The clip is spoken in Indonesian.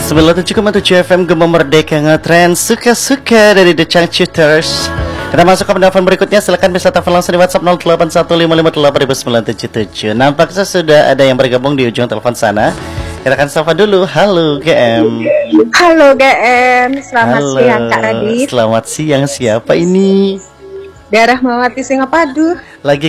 97,7 FM Gema Merdeka Ngetrend suka-suka dari The Changcuters. Kita masuk ke penelpon berikutnya. Silakan bisa telepon langsung di WhatsApp 0815588977. Nampaknya sudah ada yang bergabung di ujung telepon sana. Kita akan sapa dulu. Halo GM. Halo GM. Selamat siang Kak Radit. Selamat siang. Siapa ini? Daerah Mawati Singapadu. Lagi